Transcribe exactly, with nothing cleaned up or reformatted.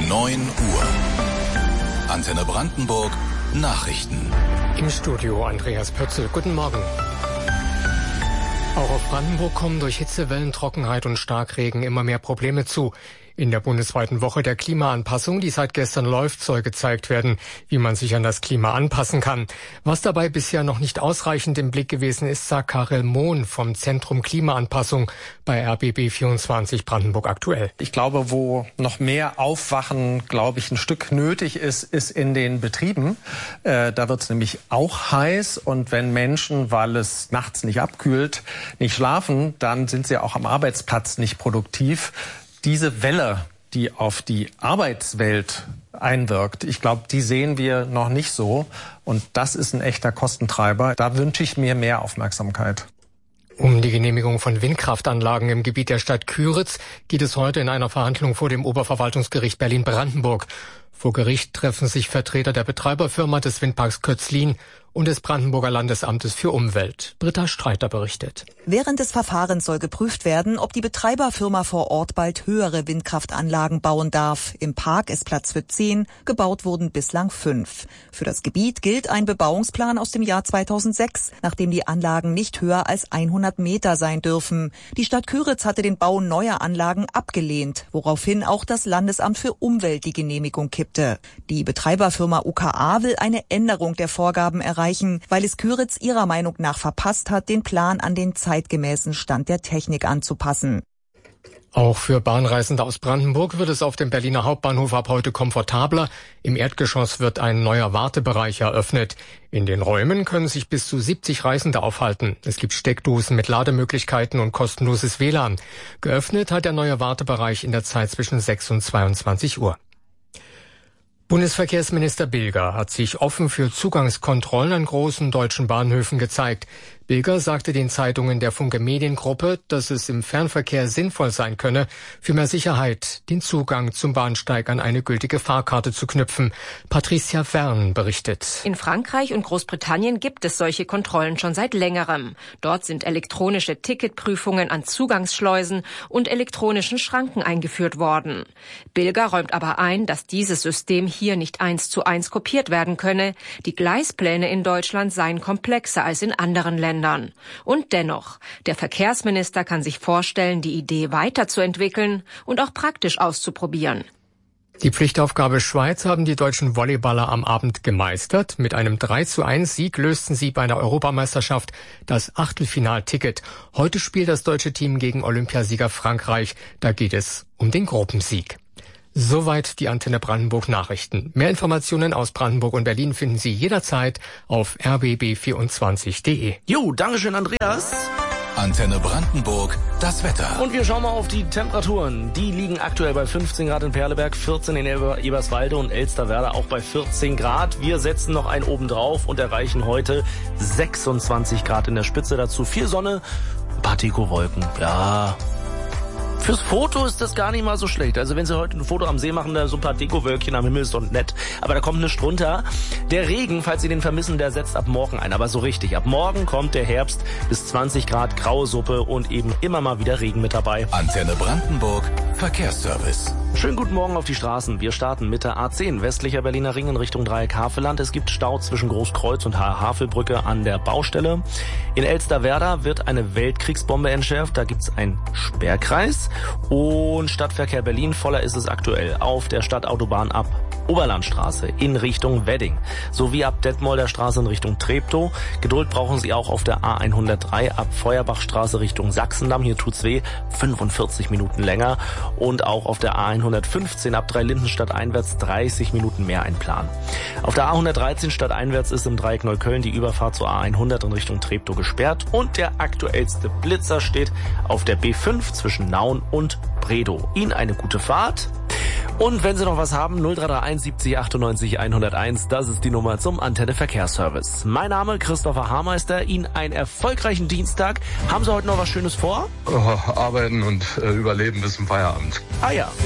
neun Uhr. Antenne Brandenburg Nachrichten. Im Studio Andreas Pötzl. Guten Morgen. Auch auf Brandenburg kommen durch Hitzewellen, Trockenheit und Starkregen immer mehr Probleme zu. In der bundesweiten Woche der Klimaanpassung, die seit gestern läuft, soll gezeigt werden, wie man sich an das Klima anpassen kann. Was dabei bisher noch nicht ausreichend im Blick gewesen ist, sagt Karel Mohn vom Zentrum Klimaanpassung bei R B B vierundzwanzig Brandenburg aktuell. Ich glaube, wo noch mehr Aufwachen, glaube ich, ein Stück nötig ist, ist in den Betrieben. Äh, da wird es nämlich auch heiß. Und wenn Menschen, weil es nachts nicht abkühlt, nicht schlafen, dann sind sie auch am Arbeitsplatz nicht produktiv. Diese Welle, die auf die Arbeitswelt einwirkt, ich glaube, die sehen wir noch nicht so. Und das ist ein echter Kostentreiber. Da wünsche ich mir mehr Aufmerksamkeit. Um die Genehmigung von Windkraftanlagen im Gebiet der Stadt Kyritz geht es heute in einer Verhandlung vor dem Oberverwaltungsgericht Berlin-Brandenburg. Vor Gericht treffen sich Vertreter der Betreiberfirma des Windparks Kötzlin und des Brandenburger Landesamtes für Umwelt. Britta Streiter berichtet. Während des Verfahrens soll geprüft werden, ob die Betreiberfirma vor Ort bald höhere Windkraftanlagen bauen darf. Im Park ist Platz für zehn, gebaut wurden bislang fünf. Für das Gebiet gilt ein Bebauungsplan aus dem Jahr zweitausendsechs, nachdem die Anlagen nicht höher als hundert Meter sein dürfen. Die Stadt Kyritz hatte den Bau neuer Anlagen abgelehnt, woraufhin auch das Landesamt für Umwelt die Genehmigung kippte. Die Betreiberfirma U K A will eine Änderung der Vorgaben erreichen, weil es Kyritz ihrer Meinung nach verpasst hat, den Plan an den zeitgemäßen Stand der Technik anzupassen. Auch für Bahnreisende aus Brandenburg wird es auf dem Berliner Hauptbahnhof ab heute komfortabler. Im Erdgeschoss wird ein neuer Wartebereich eröffnet. In den Räumen können sich bis zu siebzig Reisende aufhalten. Es gibt Steckdosen mit Lademöglichkeiten und kostenloses W L A N. Geöffnet hat der neue Wartebereich in der Zeit zwischen sechs und zweiundzwanzig Uhr. Bundesverkehrsminister Bilger hat sich offen für Zugangskontrollen an großen deutschen Bahnhöfen gezeigt. Bilger sagte den Zeitungen der Funke Mediengruppe, dass es im Fernverkehr sinnvoll sein könne, für mehr Sicherheit den Zugang zum Bahnsteig an eine gültige Fahrkarte zu knüpfen. Patricia Wern berichtet. In Frankreich und Großbritannien gibt es solche Kontrollen schon seit längerem. Dort sind elektronische Ticketprüfungen an Zugangsschleusen und elektronischen Schranken eingeführt worden. Bilger räumt aber ein, dass dieses System hier nicht eins zu eins kopiert werden könne. Die Gleispläne in Deutschland seien komplexer als in anderen Ländern. Und dennoch, der Verkehrsminister kann sich vorstellen, die Idee weiterzuentwickeln und auch praktisch auszuprobieren. Die Pflichtaufgabe Schweiz haben die deutschen Volleyballer am Abend gemeistert. Mit einem drei zu eins Sieg lösten sie bei der Europameisterschaft das Achtelfinalticket. Heute spielt das deutsche Team gegen Olympiasieger Frankreich. Da geht es um den Gruppensieg. Soweit die Antenne Brandenburg Nachrichten. Mehr Informationen aus Brandenburg und Berlin finden Sie jederzeit auf r b b vierundzwanzig punkt de. Jo, dankeschön, Andreas. Antenne Brandenburg, das Wetter. Und wir schauen mal auf die Temperaturen. Die liegen aktuell bei fünfzehn Grad in Perleberg, vierzehn in Eber- Eberswalde und Elsterwerda auch bei vierzehn Grad. Wir setzen noch einen oben drauf und erreichen heute sechsundzwanzig Grad in der Spitze. Dazu viel Sonne, ein paar Dekowolken. Ja, fürs Foto ist das gar nicht mal so schlecht. Also wenn Sie heute ein Foto am See machen, da so ein paar Dekowölkchen am Himmel ist doch nett. Aber da kommt nichts drunter. Der Regen, falls Sie den vermissen, der setzt ab morgen ein. Aber so richtig. Ab morgen kommt der Herbst bis zwanzig Grad, graue Suppe und eben immer mal wieder Regen mit dabei. Antenne Brandenburg, Verkehrsservice. Schönen guten Morgen auf die Straßen. Wir starten mit der A zehn, westlicher Berliner Ring in Richtung Dreieck Havelland. Es gibt Stau zwischen Großkreuz und Havelbrücke an der Baustelle. In Elsterwerda wird eine Weltkriegsbombe entschärft. Da gibt's einen Sperrkreis. Und Stadtverkehr Berlin, voller ist es aktuell auf der Stadtautobahn ab Oberlandstraße in Richtung Wedding sowie ab Detmolder Straße in Richtung Treptow. Geduld brauchen Sie auch auf der A hundertdrei ab Feuerbachstraße Richtung Sachsendamm. Hier tut's weh, fünfundvierzig Minuten länger. Und auch auf der A hundertfünfzehn ab Dreilindenstadt einwärts dreißig Minuten mehr einplanen. Auf der A hundertdreizehn stadteinwärts ist im Dreieck Neukölln die Überfahrt zur A hundert in Richtung Treptow gesperrt. Und der aktuellste Blitzer steht auf der B fünf zwischen Nauen und Bredow. Ihnen eine gute Fahrt. Und wenn Sie noch was haben, null drei drei eins siebzig achtundneunzig hunderteins, das ist die Nummer zum Antenne Verkehrsservice. Mein Name Christopher Haarmeister, Ihnen einen erfolgreichen Dienstag. Haben Sie heute noch was Schönes vor? Oh, arbeiten und äh, überleben bis zum Feierabend. Ah ja.